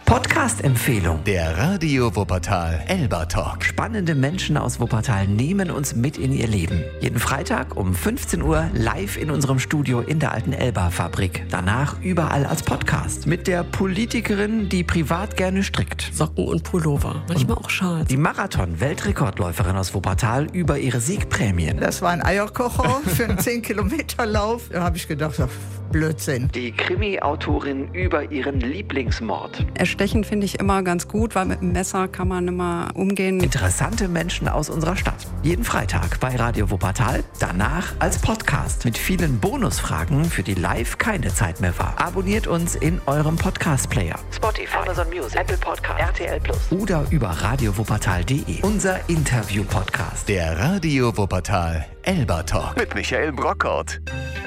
Podcast-Empfehlung. Der Radio Wuppertal Elba Talk. Spannende Menschen aus Wuppertal nehmen uns mit in ihr Leben. Jeden Freitag um 15 Uhr live in unserem Studio in der alten Elba-Fabrik. Danach überall als Podcast. Mit der Politikerin, die privat gerne strickt. Socken und Pullover, manchmal auch Schals. Die Marathon-Weltrekordläuferin aus Wuppertal über ihre Siegprämien. Das war ein Eierkocher für einen 10-Kilometer-Lauf. Da habe ich gedacht, Blödsinn. Die Krimi-Autorin über ihren Lieblingsmord. Erstechen finde ich immer ganz gut, weil mit dem Messer kann man immer umgehen. Interessante Menschen aus unserer Stadt. Jeden Freitag bei Radio Wuppertal, danach als Podcast. Mit vielen Bonusfragen, für die live keine Zeit mehr war. Abonniert uns in eurem Podcast-Player. Spotify, Amazon Music, Apple Podcast, RTL Plus oder über radiowuppertal.de. Unser Interview-Podcast. Der Radio Wuppertal Elba Talk. Mit Michael Brockhaut.